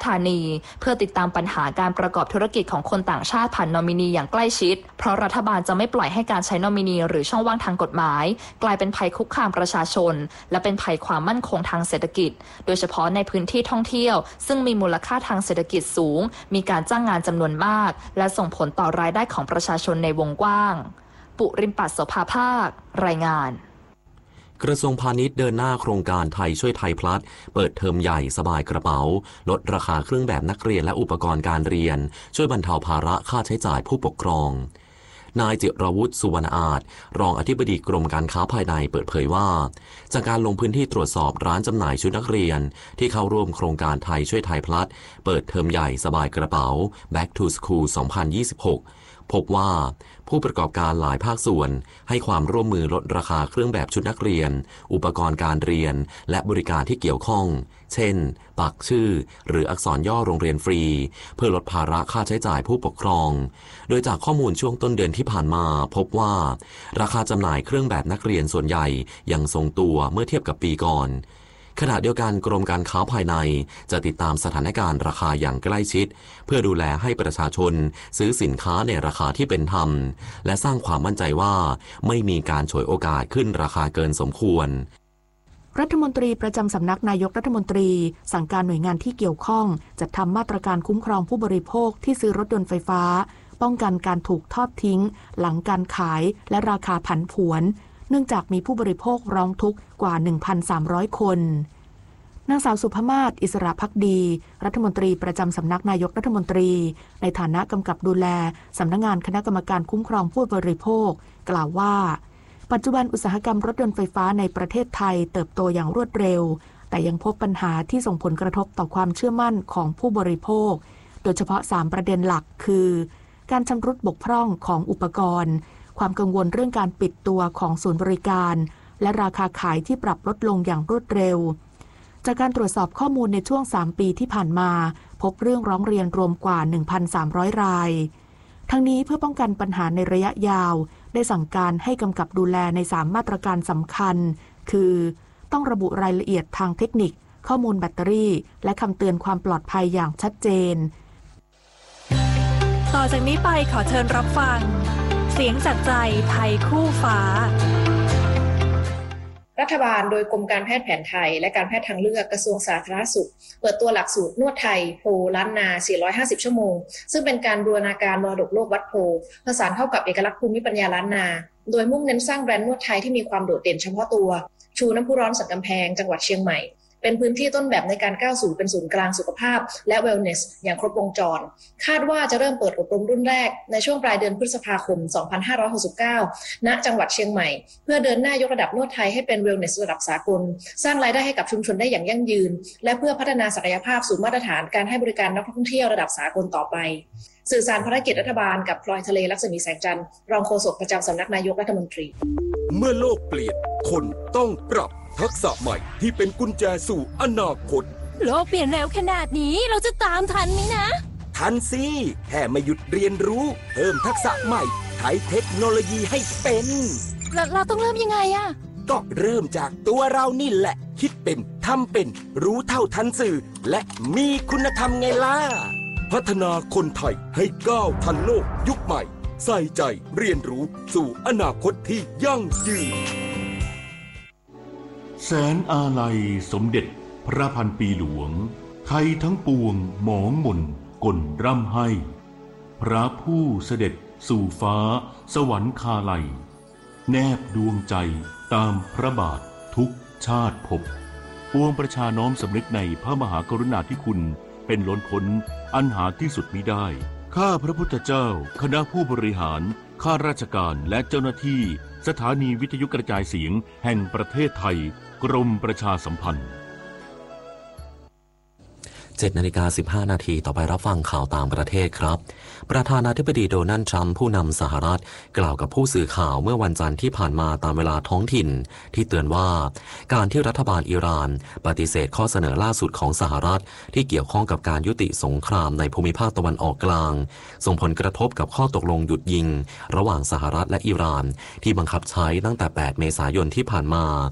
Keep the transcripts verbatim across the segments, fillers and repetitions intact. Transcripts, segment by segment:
ธานีเพื่อติดตามปัญหาการประกอบธุรกิจของคนต่างชาติผ่านนอมินีอย่างใกล้ชิดเพราะรัฐบาลจะไม่ปล่อยให้การใช้นอมินีหรือช่องว่างทางกฎหมายกลายเป็นภัยคุกคามประชาชนและเป็นภัยความมั่นคงทางเศรษฐกิจโดยเฉพาะในพื้นที่ท่องเที่ยวซึ่งมีมูลค่าทางเศรษฐกิจสูงมีการจ้างงานจำนวนมากและส่งผลต่อรายได้ของประชาชนในวงกว้างปุริมปัสโสภาภาครายงานกระทรวงพาณิชย์เดินหน้าโครงการไทยช่วยไทยพลัสเปิดเทอมใหญ่สบายกระเป๋าลดราคาเครื่องแบบนักเรียนและอุปกรณ์การเรียนช่วยบรรเทาภาระค่าใช้จ่ายผู้ปกครองนายจิรวุฒิสุวรรณอาจรองอธิบดีกรมการค้าภายในเปิดเผยว่าจากการลงพื้นที่ตรวจสอบร้านจำหน่ายชุดนักเรียนที่เข้าร่วมโครงการไทยช่วยไทยพลัสเปิดเทอมใหญ่สบายกระเป๋า Back to School สองพันยี่สิบหกพบว่าผู้ประกอบการหลายภาคส่วนให้ความร่วมมือลดราคาเครื่องแบบชุดนักเรียนอุปกรณ์การเรียนและบริการที่เกี่ยวข้องเช่นปักชื่อหรืออักษรย่อโรงเรียนฟรีเพื่อลดภาระค่าใช้จ่ายผู้ปกครองโดยจากข้อมูลช่วงต้นเดือนที่ผ่านมาพบว่าราคาจำหน่ายเครื่องแบบนักเรียนส่วนใหญ่ยังทรงตัวเมื่อเทียบกับปีก่อนขณะเดียวกันกรมการค้าภายในจะติดตามสถานการณ์ราคาอย่างใกล้ชิดเพื่อดูแลให้ประชาชนซื้อสินค้าในราคาที่เป็นธรรมและสร้างความมั่นใจว่าไม่มีการฉวยโอกาสขึ้นราคาเกินสมควรรัฐมนตรีประจำสำนักนายกรัฐมนตรีสั่งการหน่วยงานที่เกี่ยวข้องจัดทำมาตรการคุ้มครองผู้บริโภคที่ซื้อรถยนต์ไฟฟ้าป้องกันการถูกทอดทิ้งหลังการขายและราคาผันผวนเนื่องจากมีผู้บริโภคร้องทุกข์กว่า หนึ่งพันสามร้อย คนนางสาวสุภมาศอิสระภักดีรัฐมนตรีประจำสำนักนายกรัฐมนตรีในฐานะกำกับดูแลสำนักงานคณะกรรมการคุ้มครองผู้บริโภคกล่าวว่าปัจจุบันอุตสาหกรรมรถยนต์ไฟฟ้าในประเทศไทยเติบโตอย่างรวดเร็วแต่ยังพบปัญหาที่ส่งผลกระทบต่อความเชื่อมั่นของผู้บริโภคโดยเฉพาะสามประเด็นหลักคือการชำรุดบกพร่องของอุปกรณ์ความกังวลเรื่องการปิดตัวของศูนย์บริการและราคาขายที่ปรับลดลงอย่างรวดเร็วจากการตรวจสอบข้อมูลในช่วงสามปีที่ผ่านมาพบเรื่องร้องเรียนรวมกว่า หนึ่งพันสามร้อย รายทั้งนี้เพื่อป้องกันปัญหาในระยะยาวได้สั่งการให้กำกับดูแลในสามมาตรการสำคัญคือต้องระบุรายละเอียดทางเทคนิคข้อมูลแบตเตอรี่และคำเตือนความปลอดภัยอย่างชัดเจนต่อจากนี้ไปขอเชิญรับฟังเสียงจากใจไทยคู่ฟ้ารัฐบาลโดยกรมการแพทย์แผนไทยและการแพทย์ทางเลือกกระทรวงสาธารณสุขเปิดตัวหลักสูตรนวดไทยโพล้านนาสี่ร้อยห้าสิบชั่วโมงซึ่งเป็นการบูรณาการมรดกโลกวัดโพผสานเข้ากับเอกลักษณ์ภูมิปัญญาล้านนาโดยมุ่งเน้นสร้างแบรนด์นวดไทยที่มีความโดดเด่นเฉพาะตัวชูน้ำพุร้อนสันกำแพงจังหวัดเชียงใหม่เป็นพื้นที่ต้นแบบในการก้าวสู่เป็นศูนย์กลางสุขภาพและเวลเนสอย่างครบวงจรคาดว่าจะเริ่มเปิดอบรมรุ่นแรกในช่วงปลายเดือนพฤษภาคมสองพันห้าร้อยหกสิบเก้าณจังหวัดเชียงใหม่เพื่อเดินหน้ายกระดับนวดไทยให้เป็นเวลเนสระดับสากลสร้างรายได้ให้กับชุมชนได้อย่างยั่งยืนและเพื่อพัฒนาศักยภาพสู่มาตรฐานการให้บริการนักท่องเที่ยวระดับสากลต่อไปสื่อสารภารกิจรัฐบาลกับพลอยทะเลลักษมีแสงจันทร์รองโฆษกประจำสำนักนายกรัฐมนตรีเมื่อโลกเปลี่ยนคนต้องปรับทักษะใหม่ที่เป็นกุญแจสู่อนาคตโลกเปลี่ยนเร็วขนาดนี้เราจะตามทันไหมนะทันสิแค่ไม่หยุดเรียนรู้เพิ่มทักษะใหม่ใช้เทคโนโลยีให้เป็นเราเราต้องเริ่มยังไงอะก็เริ่มจากตัวเรานี่แหละคิดเป็นทำเป็นรู้เท่าทันสื่อและมีคุณธรรมไงล่ะพัฒนาคนไทยให้ก้าวทันโลกยุคใหม่ใส่ใจเรียนรู้สู่อนาคตที่ยั่งยืนแสนอาลัยสมเด็จพระพันปีหลวงไทยทั้งปวงหมองหม่นกลร่ำให้พระผู้เสด็จสู่ฟ้าสวรรคาลัยแนบดวงใจตามพระบาททุกชาติภพปวงประชาน้อมสำนึกในพระมหากรุณาธิคุณเป็นล้นพ้นอันหาที่สุดมิได้ข้าพระพุทธเจ้าคณะผู้บริหารข้าราชการและเจ้าหน้าที่สถานีวิทยุกระจายเสียงแห่งประเทศไทยกรมประชาสัมพันธ์เจ็ดนาฬิกาสิบห้านาทีต่อไปรับฟังข่าวต่างประเทศครับประธานาธิบดีโดนัลด์ทรัมป์ผู้นำสหรัฐกล่าวกับผู้สื่อข่าวเมื่อวันจันทร์ที่ผ่านมาตามเวลาท้องถิ่นที่เตือนว่าการที่รัฐบาลอิหร่านปฏิเสธข้อเสนอล่าสุดของสหรัฐที่เกี่ยวข้องกับการยุติสงครามในภูมิภาคตะวันออกกลางส่งผลกระทบกับข้อตกลงหยุดยิงระหว่างสหรัฐและอิหร่านที่บังคับใช้ตั้งแต่แปดเมษายนที่ผ่านมา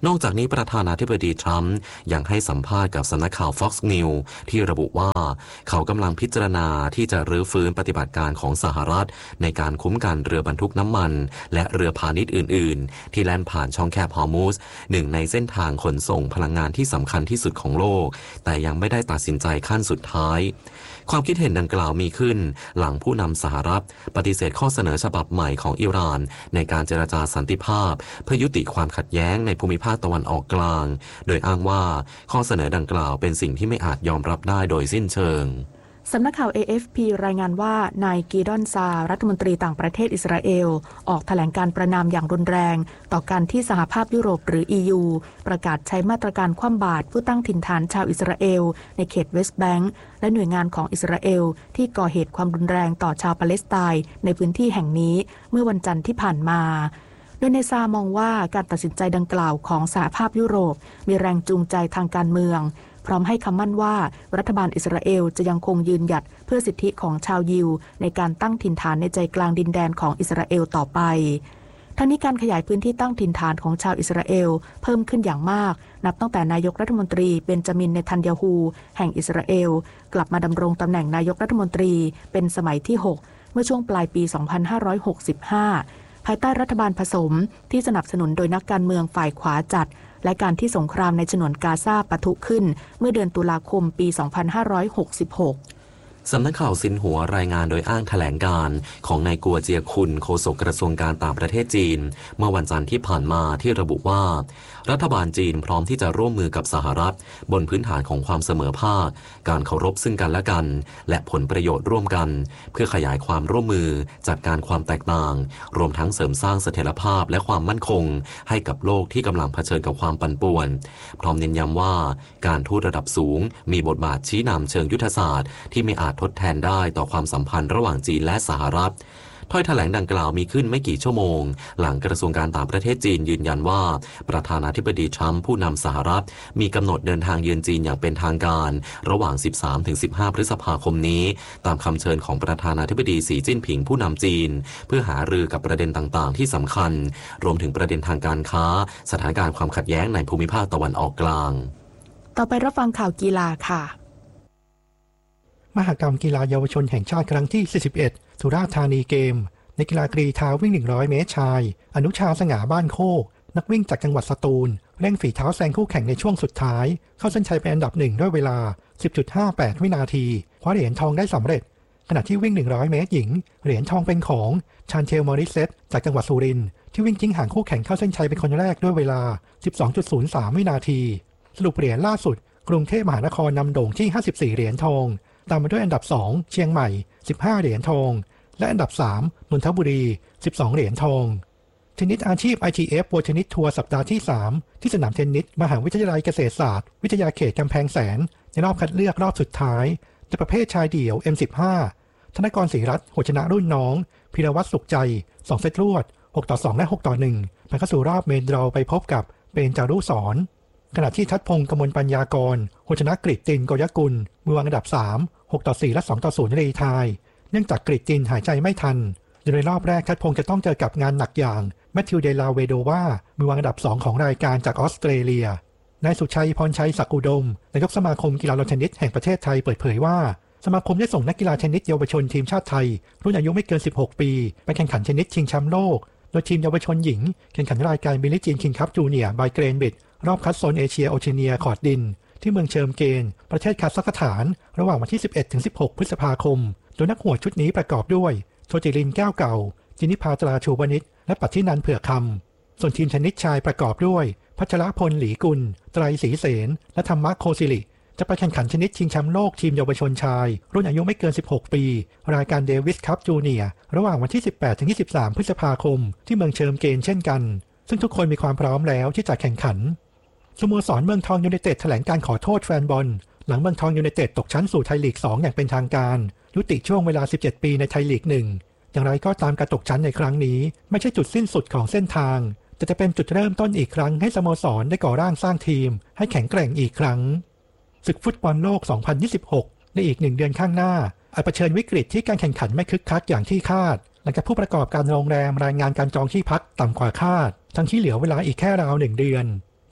นอกจากนี้ประธานาธิบดีทรัมป์ยังให้สัมภาษณ์กับสำนักข่าว Fox News ที่ระบุว่าเขากำลังพิจารณาที่จะรื้อฟื้นปฏิบัติการของสหรัฐในการคุ้มกันเรือบรรทุกน้ำมันและเรือพาณิชย์อื่นๆที่แล่นผ่านช่องแคบฮอร์มุซหนึ่งในเส้นทางขนส่งพลังงานที่สำคัญที่สุดของโลกแต่ยังไม่ได้ตัดสินใจขั้นสุดท้ายความคิดเห็นดังกล่าวมีขึ้นหลังผู้นำสหรัฐปฏิเสธข้อเสนอฉบับใหม่ของอิหร่านในการเจรจาสันติภาพเพื่อยุติความขัดแย้งในภูมิภาคตะวันออกกลางโดยอ้างว่าข้อเสนอดังกล่าวเป็นสิ่งที่ไม่อาจยอมรับได้โดยสิ้นเชิงสำนักข่าว เอ เอฟ พี รายงานว่านายกีดอนซารัฐมนตรีต่างประเทศอิสราเอลออกแถลงการประณามอย่างรุนแรงต่อการที่สหภาพยุโรปหรือ อี ยู ประกาศใช้มาตรการคว่ำบาตรผู้ตั้งถิ่นฐานชาวอิสราเอลในเขตเวสต์แบงก์และหน่วยงานของอิสราเอลที่ก่อเหตุความรุนแรงต่อชาวปาเลสไตน์ในพื้นที่แห่งนี้เมื่อวันจันทร์ที่ผ่านมาโดยในซามองว่าการตัดสินใจดังกล่าวของสหภาพยุโรปมีแรงจูงใจทางการเมืองพร้อมให้คำมั่นว่ารัฐบาลอิสราเอลจะยังคงยืนหยัดเพื่อสิทธิของชาวยิวในการตั้งถิ่นฐานในใจกลางดินแดนของอิสราเอลต่อไปทั้งนี้การขยายพื้นที่ตั้งถิ่นฐานของชาวอิสราเอลเพิ่มขึ้นอย่างมากนับตั้งแต่นายกรัฐมนตรีเบนจามินเนทันยาฮูแห่งอิสราเอลกลับมาดำรงตำแหน่งนายกรัฐมนตรีเป็นสมัยที่หกเมื่อช่วงปลายปีสองพันห้าร้อยหกสิบห้าภายใต้รัฐบาลผสมที่สนับสนุนโดยนักการเมืองฝ่ายขวาจัดและการที่สงครามในฉนวนกาซาปะทุขึ้นเมื่อเดือนตุลาคมปีสองพันห้าร้อยหกสิบหกสำนักข่าวซินหัวรายงานโดยอ้างแถลงการของนายกัวเจียคุนโฆษกกระทรวงการต่างประเทศจีนเมื่อวันจันทร์ที่ผ่านมาที่ระบุว่ารัฐบาลจีนพร้อมที่จะร่วมมือกับสหรัฐบนพื้นฐานของความเสมอภาคการเคารพซึ่งกันและกันและผลประโยชน์ร่วมกันเพื่อขยายความร่วมมือจัดการความแตกต่างรวมทั้งเสริมสร้างเสถียรภาพและความมั่นคงให้กับโลกที่กำลังเผชิญกับความปั่นป่วนพร้อมเน้นย้ำว่าการทูตระดับสูงมีบทบาทชี้นำเชิงยุทธศาสตร์ที่ไม่อาจทดแทนได้ต่อความสัมพันธ์ระหว่างจีนและสหรัฐถ้อยแถลงดังกล่าวมีขึ้นไม่กี่ชั่วโมงหลังกระทรวงการต่างประเทศจีนยืนยันว่าประธานาธิบดีทรัมป์ผู้นำสหรัฐมีกำหนดเดินทางเยือนจีนอย่างเป็นทางการระหว่าง สิบสามถึงสิบห้า พฤษภาคมนี้ตามคำเชิญของประธานาธิบดีสีจิ้นผิงผู้นำจีนเพื่อหารือกับประเด็นต่างๆที่สำคัญรวมถึงประเด็นทางการค้าสถานการณ์ความขัดแย้งในภูมิภาคตะวันออกกลางต่อไปรับฟังข่าวกีฬาค่ะมหกรรมกีฬาเยาวชนแห่งชาติครั้งที่สี่สิบเอ็ดสุราษฎร์ธานีเกมในกีฬากรีฑาวิ่งหนึ่งร้อยเมตรชายอนุชาสง่าบ้านโคกนักวิ่งจากจังหวัดสตูลเร่งฝีเท้าแซงคู่แข่งในช่วงสุดท้ายเข้าเส้นชัยเป็นอันดับหนึ่งด้วยเวลา สิบจุดห้าแปด วินาทีคว้าเหรียญทองได้สำเร็จขณะที่วิ่งหนึ่งร้อยเมตรหญิงเหรียญทองเป็นของชานเชลมอริเซตจากจังหวัดสุรินทร์ที่วิ่งทิ้งห่างคู่แข่งเข้าเส้นชัยเป็นคนแรกด้วยเวลา สิบสองจุดศูนย์สาม วินาทีสรุปเหรียญล่าสุดกรุงเทพมหานครนำโด่งที่ห้าสิบสี่เหรียญทองตามมาด้วยอันดับสองเชียงใหม่สิบห้าเหรียญทองและอันดับสามนนทบุรีสิบสองเหรียญทองเทนนิสอาชีพ ไอ ที เอฟ World Tennis Tour สัปดาห์ที่สามที่สนามเทนนิสมหาวิทยาลัยเกษตรศาสตร์วิทยาเขตกำแพงแสนในรอบคัดเลือกรอบสุดท้ายในประเภทชายเดี่ยว เอ็ม สิบห้า ธนกรศรีรัตน์หัวชนะรุ่นน้องพิรวัตรสุขใจสองเซตรวดหกต่อสองและหกต่อหนึ่งผ่านเข้าสู่รอบเมนดรอไปพบกับเบญจารุสรขณะที่ทัดพงศ์กมลปัญญากรหัวชนะกฤษตินโกยกุลมือวางอันดับสามหกต่อสี่และสองต่อศูนย์รีไทยเนื่องจากกฤษตินหายใจไม่ทันโดยในรอบแรกทัดพงศ์จะต้องเจอกับงานหนักอย่างแมทธิวเดลาเวโดวามือวางอันดับสองของรายการจากออสเตรเลียนายสุชัยพรชัยศักดิ์อุดมนายกสมาคมกีฬาเทนนิสแห่งประเทศไทยเปิดเผยว่าสมาคมได้ส่งนักกีฬาเทนนิสเยาวชนทีมชาติไทยรุ่นอายุไม่เกินสิบหกปีไปแข่งขันเทนนิสชิงแชมป์โลกโดยทีมเยาวชนหญิงแข่งขันรายการบิลลี่จีนคิงคัพจูเนียร์บายเกรนบิดรอบคัดโซนเอเชียโอเชียเนียคอร์ดดินที่เมืองเชิมเกนประเทศคาซัคสถานระหว่างวันที่ สิบเอ็ดถึงสิบหก พฤษภาคมโดยนักหวดชุดนี้ประกอบด้วยโชติรินแก้วเก่าจินิพาตราชูวนิชและปัทธินันเผือกคำส่วนทีมเทนนิสชายประกอบด้วยพัชรพลหลีกุลไตรศรีเสนและธรรมะโคสิริจะไปแข่งขันชนิดชิงแชมป์โลกทีมเยาวชนชายรุ่นอายุไม่เกินสิบหกปีรายการเดวิสคัพจูเนียร์ระหว่างวันที่ สิบแปดถึงยี่สิบสาม พฤษภาคมที่เมืองเชิมเกนเช่นกันซึ่งทุกคนมีความพร้อมแล้วที่จะแข่งขันสโมสรเมืองทองยูไนเต็ดแถลงการขอโทษแฟนบอลหลังเมืองทองยูไนเต็ดตกชั้นสู่ไทยลีกสองอย่างเป็นทางการยุติช่วงเวลาสิบเจ็ดปีในไทยลีกหนึ่งอย่างไรก็ตามการตกชั้นในครั้งนี้ไม่ใช่จุดสิ้นสุดของเส้นทางแต่จะเป็นจุดเริ่มต้นอีกครั้งให้สโมสรได้ก่อร่างสร้างทีมให้แข็งแกร่งอีกครั้งศึกฟุตบอลโลก สองพันยี่สิบหก ในอีกหนึ่งเดือนข้างหน้าอาจเผชิญวิกฤตที่การแข่งขันไม่คึกคักอย่างที่คาดหลังจากผู้ประกอบการโรงแรมรายงานการจองที่พักต่ำกว่าคาดทั้งที่เหลือเวลาอีกแค่ราวหนึ่งเดือนโด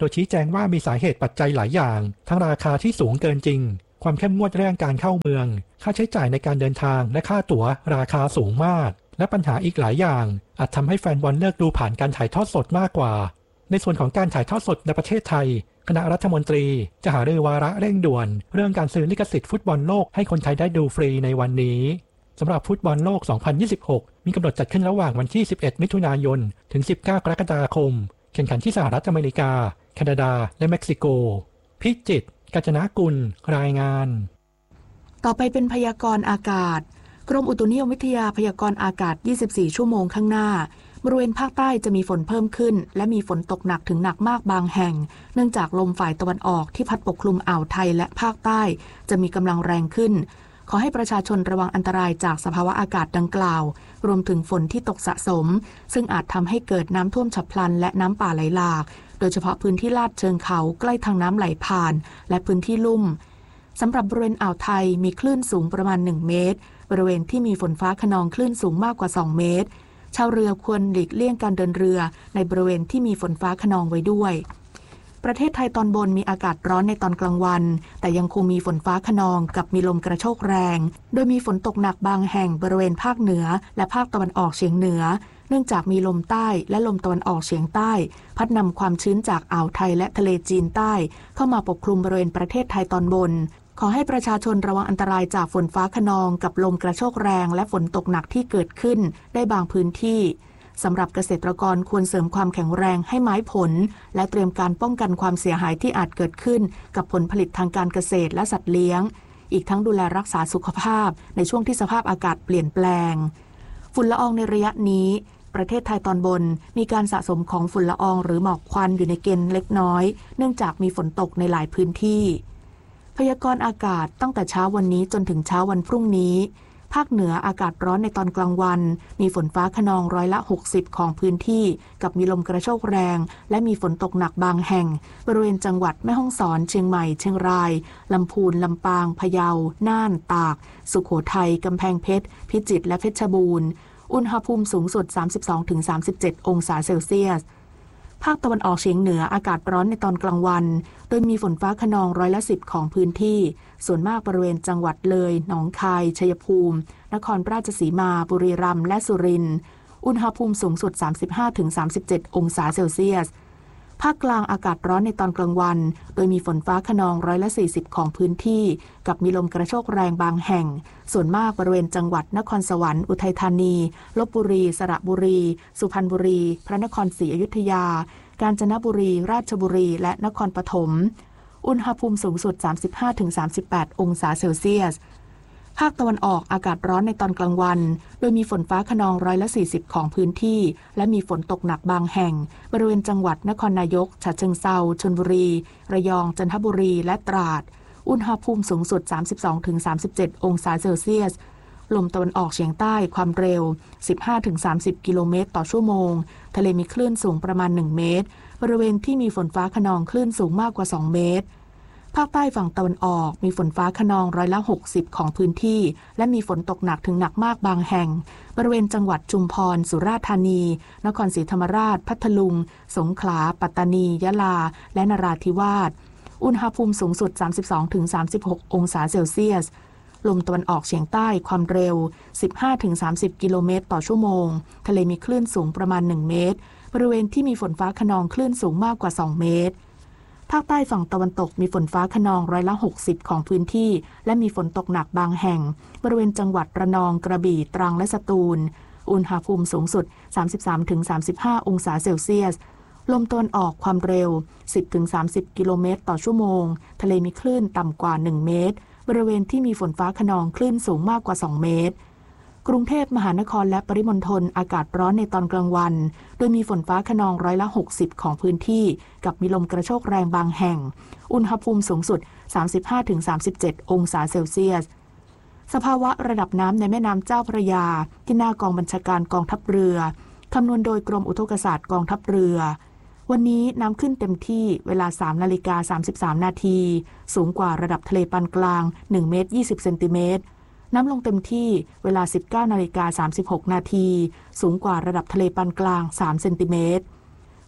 ดยชี้แจงว่ามีสาเหตุปัจจัยหลายอย่างทั้งราคาที่สูงเกินจริงความเข้มงวดเรื่องการเข้าเมืองค่าใช้จ่ายในการเดินทางและค่าตั๋วราคาสูงมากและปัญหาอีกหลายอย่างอาจทำให้แฟนบอลเลิกดูผ่านการถ่ายทอดสดมากกว่าในส่วนของการถ่ายทอดสดในประเทศไทยคณะรัฐมนตรีจะหารือวาระเร่งด่วนเรื่องการซื้อลิขสิทธิ์ฟุตบอลโลกให้คนไทยได้ดูฟรีในวันนี้สำหรับฟุตบอลโลก สองพันยี่สิบหก มีกำหนดจัดขึ้นระหว่างวันที่ สิบเอ็ด มิถุนายน ถึง สิบเก้า กรกฎาคมแข่งขันที่สหรัฐอเมริกาแคนาดาและเม็กซิโกพิจิตร กาญจนกุลรายงานต่อไปเป็นพยากรณ์อากาศกรมอุตุนิยมวิทยาพยากรณ์อากาศยี่สิบสี่ชั่วโมงข้างหน้าบริเวณภาคใต้จะมีฝนเพิ่มขึ้นและมีฝนตกหนักถึงหนักมากบางแห่งเนื่องจากลมฝ่ายตะวันออกที่พัดปกคลุมอ่าวไทยและภาคใต้จะมีกำลังแรงขึ้นขอให้ประชาชนระวังอันตรายจากสภาวะอากาศดังกล่าวรวมถึงฝนที่ตกสะสมซึ่งอาจทำให้เกิดน้ำท่วมฉับพลันและน้ำป่าไหลหลากโดยเฉพาะพื้นที่ลาดเชิงเขาใกล้ทางน้ำไหลผ่านและพื้นที่ลุ่มสำหรับบริเวณอ่าวไทยมีคลื่นสูงประมาณหนึ่งเมตรบริเวณที่มีฝนฟ้าคะนองคลื่นสูงมากกว่าสองเมตรชาวเรือควรหลีกเลี่ยงการเดินเรือในบริเวณที่มีฝนฟ้าคะนองไว้ด้วยประเทศไทยตอนบนมีอากาศร้อนในตอนกลางวันแต่ยังคงมีฝนฟ้าคะนองกับมีลมกระโชกแรงโดยมีฝนตกหนักบางแห่งบริเวณภาคเหนือและภาคตะวันออกเฉียงเหนือเนื่องจากมีลมใต้และลมตะวันออกเฉียงใต้พัดนำความชื้นจากอ่าวไทยและทะเลจีนใต้เข้ามาปกคลุมบริเวณประเทศไทยตอนบนขอให้ประชาชนระวังอันตรายจากฝนฟ้าคะนองกับลมกระโชกแรงและฝนตกหนักที่เกิดขึ้นได้บางพื้นที่สำหรับเกษตรกรควรเสริมความแข็งแรงให้ไม้ผลและเตรียมการป้องกันความเสียหายที่อาจเกิดขึ้นกับผลผลิตทางการเกษตรและสัตว์เลี้ยงอีกทั้งดูแลรักษาสุขภาพในช่วงที่สภาพอากาศเปลี่ยนแปลงฝุ่นละอองในระยะนี้ประเทศไทยตอนบนมีการสะสมของฝุ่นละอองหรือหมอกควันอยู่ในเกณฑ์เล็กน้อยเนื่องจากมีฝนตกในหลายพื้นที่พยากรณ์อากาศตั้งแต่เช้าวันนี้จนถึงเช้าวันพรุ่งนี้ภาคเหนืออากาศร้อนในตอนกลางวันมีฝนฟ้าคะนองร้อยละหกสิบของพื้นที่กับมีลมกระโชกแรงและมีฝนตกหนักบางแห่งบริเวณจังหวัดแม่ฮ่องสอนเชียงใหม่เชียงรายลำพูนลำปางพะเยาน่านตากสุโขทัยกำแพงเพชรพิจิตรและเพชรบูรณ์อุณหภูมิสูงสุด สามสิบสองถึงสามสิบเจ็ด องศาเซลเซียสภาคตะวันออกเฉียงเหนืออากาศร้อนในตอนกลางวันโดยมีฝนฟ้าคะนองร้อยละสิบของพื้นที่ส่วนมากบริเวณจังหวัดเลยหนองคายชัยภูมินครราชสีมาบุรีรัมย์และสุรินทร์อุณหภูมิสูงสุด สามสิบห้าถึงสามสิบเจ็ด องศาเซลเซียสภาคกลางอากาศร้อนในตอนกลางวันโดยมีฝนฟ้าคะนองร้อยละสี่สิบของพื้นที่กับมีลมกระโชกแรงบางแห่งส่วนมากบริเวณจังหวัดนครสวรรค์อุทัยธานีลพบุรีสระบุรีสุพรรณบุรีพระนครศรีอยุธยากาญจนบุรีราชบุรีและนครปฐมอุณหภูมิสูงสุด สามสิบห้าถึงสามสิบแปด องศาเซลเซียสภาคตะวันออกอากาศร้อนในตอนกลางวันโดยมีฝนฟ้าคะนองร้อยละสี่สิบของพื้นที่และมีฝนตกหนักบางแห่งบริเวณจังหวัดนครนายกฉะเชิงเทราชลบุรีระยองจันทบุรีและตราดอุณหภูมิสูงสุด สามสิบสองถึงสามสิบเจ็ด องศาเซลเซียสลมตะวันออกเฉียงใต้ความเร็ว สิบห้าถึงสามสิบ กิโลเมตรต่อชั่วโมงทะเลมีคลื่นสูงประมาณหนึ่งเมตรบริเวณที่มีฝนฟ้าคะนองคลื่นสูงมากกว่าสองเมตรภาคใต้ฝั่งตะวันออกมีฝนฟ้าคะนองร้อยละหกสิบของพื้นที่และมีฝนตกหนักถึงหนักมากบางแห่งบริเวณจังหวัดชุมพรสุราษฎร์ธานีนครศรีธรรมราชพัทลุงสงขลาปัตตานียะลาและนราธิวาสอุณหภูมิสูงสุด สามสิบสองถึงสามสิบหก องศาเซลเซียสลมตะวันออกเฉียงใต้ความเร็ว สิบห้าถึงสามสิบ กิโลเมตรต่อชั่วโมงทะเลมีคลื่นสูงประมาณหนึ่งเมตรบริเวณที่มีฝนฟ้าคะนองคลื่นสูงมากกว่าสองเมตรภาคใต้ฝั่งตะวันตกมีฝนฟ้าคะนองร้อยละหกสิบของพื้นที่และมีฝนตกหนักบางแห่งบริเวณจังหวัดระนองกระบี่ตรังและสตูลอุณหภูมิสูงสุด สามสิบสามถึงสามสิบห้า องศาเซลเซียสลมตะวันออกความเร็ว สิบถึงสามสิบ กิโลเมตรต่อชั่วโมงทะเลมีคลื่นต่ำกว่าหนึ่งเมตรบริเวณที่มีฝนฟ้าคะนองคลื่นสูงมากกว่าสองเมตรกรุงเทพมหานครและปริมณฑลอากาศร้อนในตอนกลางวันโดยมีฝนฟ้าคะนองร้อยละหกสิบของพื้นที่กับมีลมกระโชกแรงบางแห่งอุณหภูมิสูงสุด สามสิบห้าถึงสามสิบเจ็ด องศาเซลเซียสสภาวะระดับน้ำในแม่น้ำเจ้าพระยาที่หน้ากองบัญชาการกองทัพเรือคำนวณโดยกรมอุทกศาสตร์กองทัพเรือวันนี้น้ำขึ้นเต็มที่เวลา สามนาฬิกาสามสิบสาม นาทีสูงกว่าระดับทะเลปานกลางหนึ่งเมตรยี่สิบเซนติเมตรน้ำลงเต็มที่เวลา สิบเก้านาฬิกาสามสิบหก นาทีสูงกว่าระดับทะเลปานกลางสามเซนติเมตร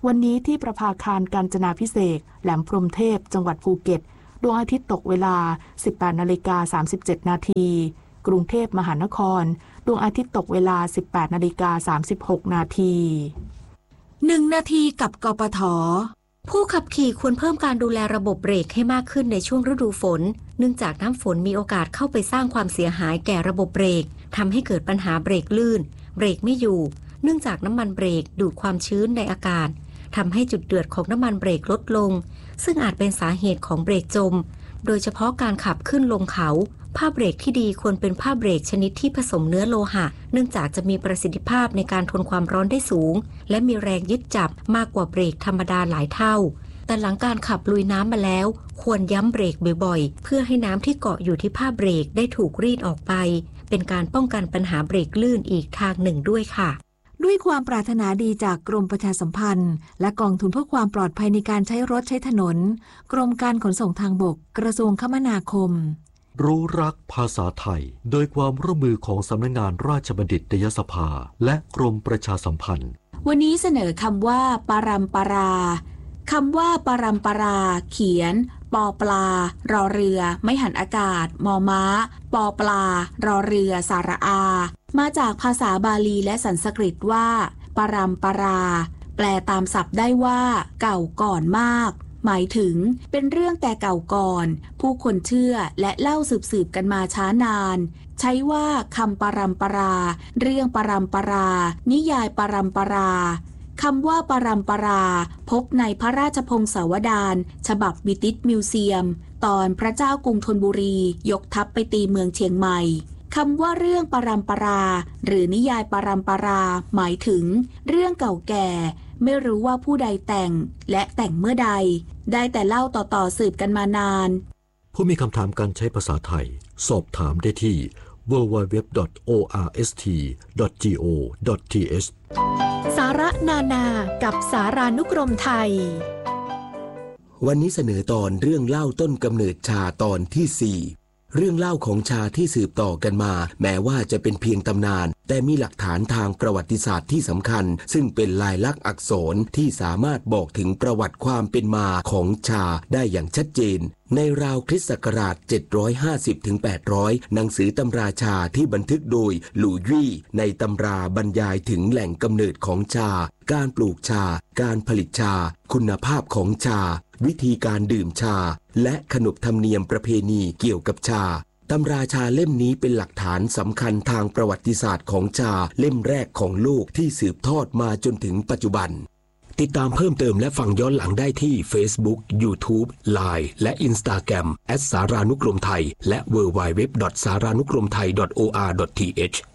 วันนี้ที่ประภาคารกาญจนาภิเษกแหลมพรหมเทพจังหวัดภูเก็ตดวงอาทิตย์ตกเวลา สิบแปดนาฬิกาสามสิบเจ็ดนาทีกรุงเทพมหานครดวงอาทิตย์ตกเวลา สิบแปดนาฬิกาสามสิบหกนาทีหนึ่งนาทีกับกปท.ผู้ขับขี่ควรเพิ่มการดูแลระบบเบรกให้มากขึ้นในช่วงฤดูฝนเนื่องจากน้ำฝนมีโอกาสเข้าไปสร้างความเสียหายแก่ระบบเบรกทำให้เกิดปัญหาเบรกลื่นเบรกไม่อยู่เนื่องจากน้ำมันเบรกดูดความชื้นในอากาศทำให้จุดเดือดของน้ำมันเบรกลดลงซึ่งอาจเป็นสาเหตุของเบรกจมโดยเฉพาะการขับขึ้นลงเขาผ้าเบรกที่ดีควรเป็นผ้าเบรกชนิดที่ผสมเนื้อโลหะเนื่องจากจะมีประสิทธิภาพในการทนความร้อนได้สูงและมีแรงยึดจับมากกว่าเบรกธรรมดาหลายเท่าแต่หลังการขับลุยน้ำมาแล้วควรย้ำเบรกบ่อยๆเพื่อให้น้ำที่เกาะอยู่ที่ผ้าเบรกได้ถูกรีดออกไปเป็นการป้องกันปัญหาเบรกลื่นอีกทางหนึ่งด้วยค่ะด้วยความปรารถนาดีจากกรมประชาสัมพันธ์และกองทุนเพื่อความปลอดภัยในการใช้รถใช้ถนนกรมการขนส่งทางบกกระทรวงคมนาคมรู้รักภาษาไทยโดยความร่วมมือของสำนักงานราชบัณฑิตยสภาและกรมประชาสัมพันธ์วันนี้เสนอคำว่าปารัมปราคำว่าปารัมปราเขียนปอปลารอเรือไม่หันอากาศมอม้าปอปลารอเรือสาระอามาจากภาษาบาลีและสันสกฤตว่าปารัมปราแปลตามศัพท์ได้ว่าเก่าก่อนมากหมายถึงเป็นเรื่องแต่เก่าก่อนผู้คนเชื่อและเล่าสืบๆกันมาช้านานใช้ว่าคำปารัมปราเรื่องปารัมปรานิยายปารัมปราคำว่าปารัมปราพบในพระราชพงศาวดารฉบับบิติชมิวเซียมตอนพระเจ้ากรุงธนบุรียกทัพไปตีเมืองเชียงใหม่คำว่าเรื่องปารัมปราหรือนิยายปารัมปราหมายถึงเรื่องเก่าแก่ไม่รู้ว่าผู้ใดแต่งและแต่งเมื่อใดได้แต่เล่าต่อๆสืบกันมานานผู้มีคำถามการใช้ภาษาไทยสอบถามได้ที่ ดับเบิลยู ดับเบิลยู ดับเบิลยู ดอท โอ อาร์ เอส ที ดอท จี โอ ดอท ที เอชสาระนานากับสารานุกรมไทยวันนี้เสนอตอนเรื่องเล่าต้นกำเนิดชาตอนที่สี่เรื่องเล่าของชาที่สืบต่อกันมาแม้ว่าจะเป็นเพียงตำนานแต่มีหลักฐานทางประวัติศาสตร์ที่สำคัญซึ่งเป็นลายลักษณ์อักษรที่สามารถบอกถึงประวัติความเป็นมาของชาได้อย่างชัดเจนในราวคริสต์ศักราชเจ็ดร้อยห้าสิบถึงแปดร้อยหนังสือตำราชาที่บันทึกโดยหลู่ยี่ในตำราบรรยายถึงแหล่งกำเนิดของชาการปลูกชาการผลิตชาคุณภาพของชาวิธีการดื่มชาและขนบธรรมเนียมประเพณีเกี่ยวกับชาตำราชาเล่มนี้เป็นหลักฐานสำคัญทางประวัติศาสตร์ของชาเล่มแรกของโลกที่สืบทอดมาจนถึงปัจจุบันติดตามเพิ่มเติมและฟังย้อนหลังได้ที่ Facebook YouTube ไลน์ และ Instagram แอท สารานุกรมไทยและ ดับเบิลยู ดับเบิลยู ดับเบิลยู ดอท สารานุกรมไทย ดอท โอ อาร์ ดอท ที เอช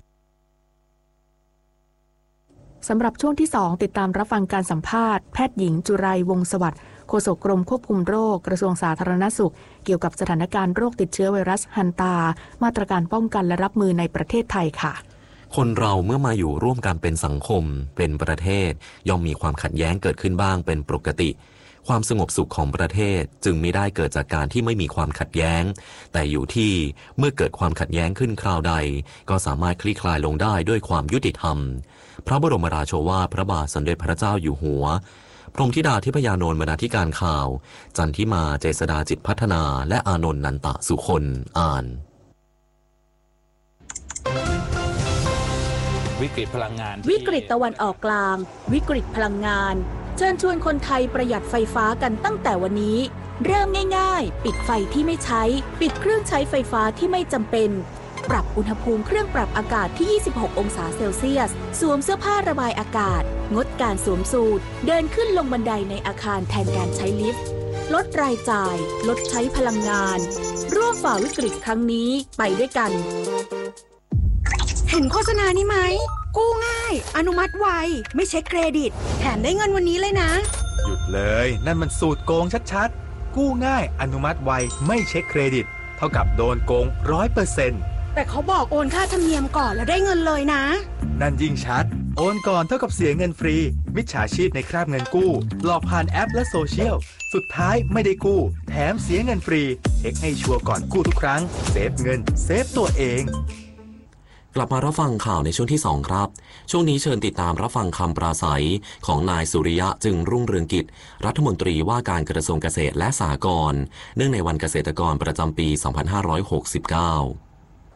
สำหรับช่วงที่สองติดตามรับฟังการสัมภาษณ์แพทย์หญิงจุไรวงศ์สวัสดิ์โฆษกกรมควบคุมโรคกระทรวงสาธารณสุขเกี่ยวกับสถานการณ์โรคติดเชื้อไวรัสฮันตามาตรการป้องกันและรับมือในประเทศไทยค่ะคนเราเมื่อมาอยู่ร่วมกันเป็นสังคมเป็นประเทศย่อมมีความขัดแย้งเกิดขึ้นบ้างเป็นปกติความสงบสุขของประเทศจึงไม่ได้เกิดจากการที่ไม่มีความขัดแย้งแต่อยู่ที่เมื่อเกิดความขัดแย้งขึ้นคราวใดก็สามารถคลี่คลายลงได้ด้วยความยุติธรรมพระบรมราโชวาทพระบาทสมเด็จพระเจ้าอยู่หัวพรหมธิดาทิพยานนท์บรรณาธิการข่าวจันทิมาเจษฎาจิตพัฒนาและอานนท์นันตะสุคนอ่านวิกฤตพลังงานวิกฤตตะวันออกกลางวิกฤตพลังงานเชิญชวนคนไทยประหยัดไฟฟ้ากันตั้งแต่วันนี้เริ่มง่ายๆปิดไฟที่ไม่ใช้ปิดเครื่องใช้ไฟฟ้าที่ไม่จำเป็นปรับอุณหภูมิเครื่องปรับอากาศที่ยี่สิบหกองศาเซลเซียสสวมเสื้อผ้าระบายอากาศงดการสวมสูทเดินขึ้นลงบันไดในอาคารแทนการใช้ลิฟต์ลดรายจ่ายลดใช้พลังงานร่วมฝ่าวิกฤตครั้งนี้ไปด้วยกันเห็นโฆษณานี้ไหมกู้ง่ายอนุมัติไวไม่เช็คเครดิตแถมได้เงินวันนี้เลยนะหยุดเลยนั่นมันสูตรโกงชัดๆกู้ง่ายอนุมัติไวไม่เช็คเครดิตเท่ากับโดนโกง ร้อยเปอร์เซ็นต์แต่เขาบอกโอนค่าธรรมเนียมก่อนแล้วได้เงินเลยนะนั่นยิ่งชัดโอนก่อนเท่ากับเสียเงินฟรีมิจฉาชีพในคราบเงินกู้หลอกผ่านแอปและโซเชียลสุดท้ายไม่ได้กู้แถมเสียเงินฟรีเช็คให้ชัวร์ก่อนกู้ทุกครั้งเซฟเงินเซฟตัวเองกลับมารับฟังข่าวในช่วงที่สองครับช่วงนี้เชิญติดตามรับฟังคำปราศัยของนายสุริยะจึงรุ่งเรืองกิจรัฐมนตรีว่าการกระทรวงเกษตรและสหกรณ์เนื่องในวันเกษตรกรประจำปี สองพันห้าร้อยหกสิบเก้า